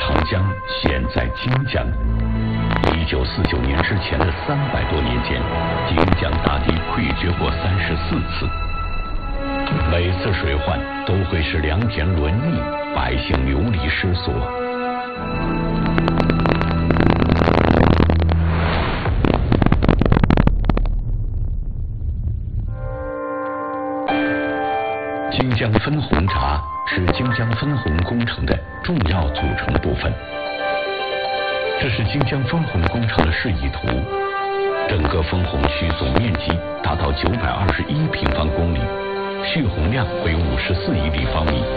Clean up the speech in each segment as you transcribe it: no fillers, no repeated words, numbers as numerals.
长江现在荆江。1949年之前的300多年间，荆江大堤溃决过34次，每次水患都会使良田沦溺，百姓流离失所。荆江分洪闸是荆江分洪工程的重要组成部分。这是荆江分洪工程的示意图，整个分洪区总面积达到921平方公里，蓄洪量为54亿立方米。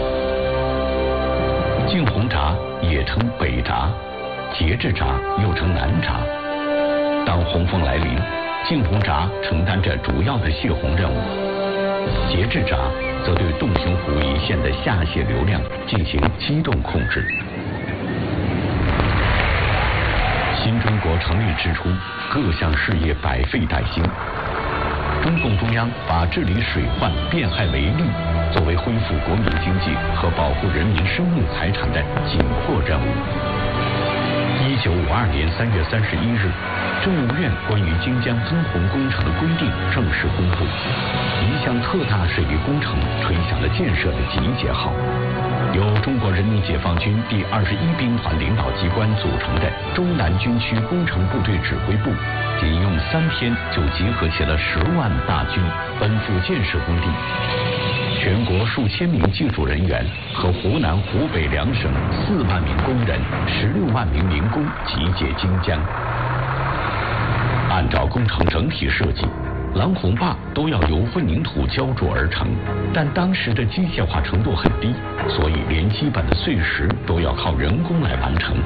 进洪闸也称北闸，节制闸又称南闸。当洪峰来临，进洪闸承担着主要的泄洪任务，节制闸则对洞庭湖一线的下泄流量进行机动控制。新中国成立之初，各项事业百废待兴。中共中央把治理水患变害为利，作为恢复国民经济和保护人民生命财产的紧迫任务。1952年3月31日，政务院关于荆江分洪工程的规定正式公布，一项特大水利工程吹响了建设的集结号。由中国人民解放军第21兵团领导机关组成的中南军区工程部队指挥部，仅用3天就集合起了10万大军，奔赴建设工地。全国数千名技术人员和湖南、湖北两省4万名工人、16万名民工集结荆江。按照工程整体设计，拦洪坝都要由混凝土浇筑而成，但当时的机械化程度很低，所以连基本的碎石都要靠人工来完成。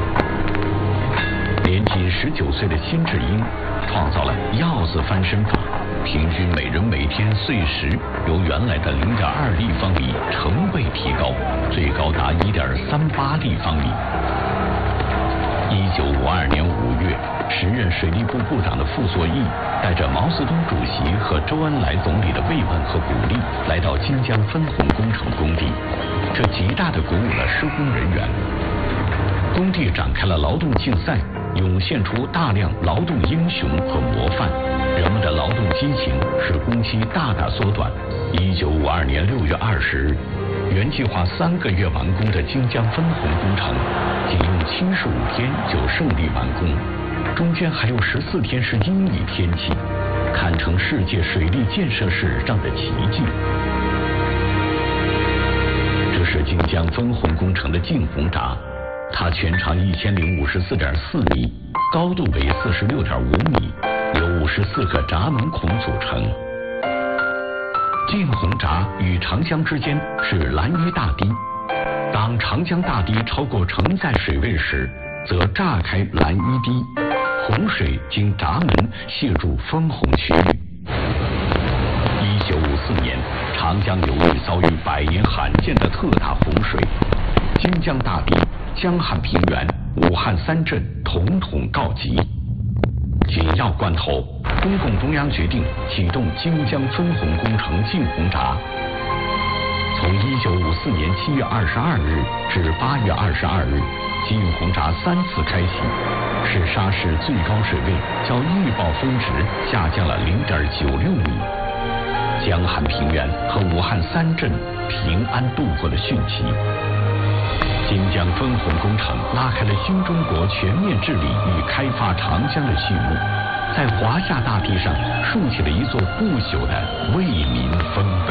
年仅19岁的辛志英创造了鹞子翻身法，平均每人每天碎石由原来的0.2立方米成倍提高，最高达1.38立方米。1952年5月，时任水利部部长的傅作义带着毛泽东主席和周恩来总理的慰问和鼓励，来到荆江分洪工程工地，这极大地鼓舞了施工人员。工地展开了劳动竞赛，涌现出大量劳动英雄和模范，人们的劳动激情使工期大大缩短。1952年6月20日，原计划3个月完工的荆江分洪工程，仅用75天就胜利完工，中间还有14天是阴雨天气，堪称世界水利建设史上的奇迹。这是荆江分洪工程的进洪闸，它全长1054.4米，高度为46.5米，由54个闸门孔组成。进洪闸与长江之间是拦淤大堤，当长江大堤超过承载水位时，则炸开拦淤堤，洪水经闸门泄入分洪区域。1954年，长江流域遭遇100年罕见的特大洪水，荆江大堤、江汉平原、武汉3镇统统告急。紧要关头，中共中央决定启动荆江分洪工程进洪闸。从1954年7月22日至8月22日，进洪闸3次开启，使沙市最高水位较预报峰值下降了0.96米。江汉平原和武汉3镇平安度过了汛期。荆江分洪工程拉开了新中国全面治理与开发长江的序幕，在华夏大地上竖起了一座不朽的为民丰碑。